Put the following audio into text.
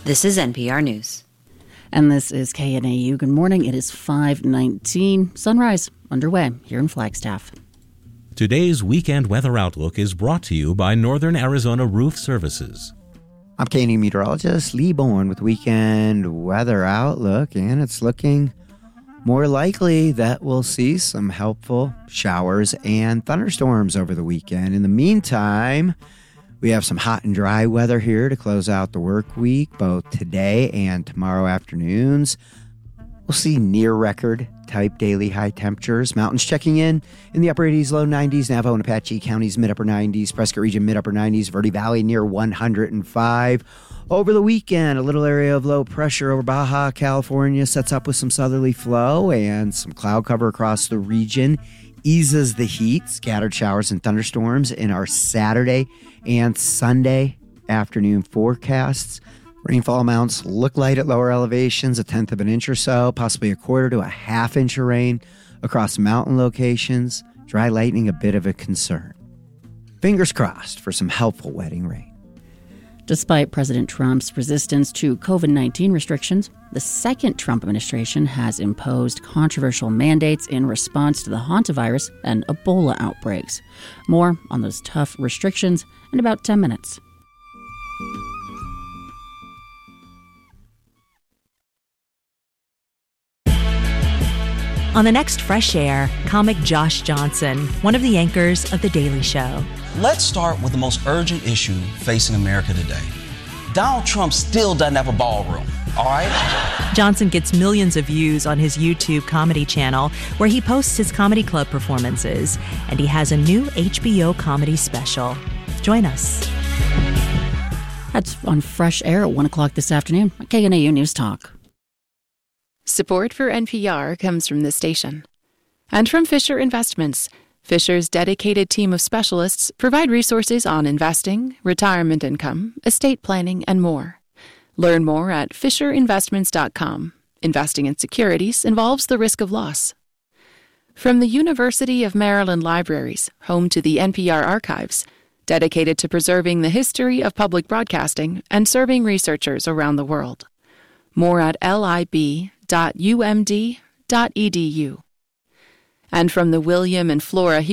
This is NPR News. And this is KNAU. Good morning. It is 5:19. Sunrise underway here in Flagstaff. Today's weekend weather outlook is brought to you by Northern Arizona Roof Services. I'm KNAU meteorologist Lee Bourne with weekend weather outlook, and it's looking more likely that we'll see some helpful showers and thunderstorms over the weekend. In the meantime, we have some hot and dry weather here to close out the work week, both today and tomorrow afternoons. We'll see near record type daily high temperatures. Mountains checking in the upper 80s, low 90s. Navajo and Apache counties mid-upper 90s. Prescott region mid-upper 90s. Verde Valley near 105. Over the weekend, a little area of low pressure over Baja California sets up with some southerly flow and some cloud cover across the region. Eases the heat, scattered showers and thunderstorms in our Saturday and Sunday afternoon forecasts. Rainfall amounts look light at lower elevations, 1/10 of an inch or so, possibly 1/4 to 1/2 inch of rain across mountain locations. Dry lightning a bit of a concern. Fingers crossed for some helpful wetting rain. Despite President Trump's resistance to COVID-19 restrictions, the second Trump administration has imposed controversial mandates in response to the hantavirus and Ebola outbreaks. More on those tough restrictions in about 10 minutes. On the next Fresh Air, comic Josh Johnson, one of the anchors of The Daily Show. Let's start with the most urgent issue facing America today. Donald Trump still doesn't have a ballroom, all right? Johnson gets millions of views on his YouTube comedy channel, where he posts his comedy club performances, and he has a new HBO comedy special. Join us. That's on Fresh Air at 1 o'clock this afternoon on KNAU News Talk. Support for NPR comes from this station and from Fisher Investments. Fisher's dedicated team of specialists provide resources on investing, retirement income, estate planning, and more. Learn more at FisherInvestments.com. Investing in securities involves the risk of loss. From the University of Maryland Libraries, home to the NPR Archives, dedicated to preserving the history of public broadcasting and serving researchers around the world. More at lib.umd.edu. And from the William and Flora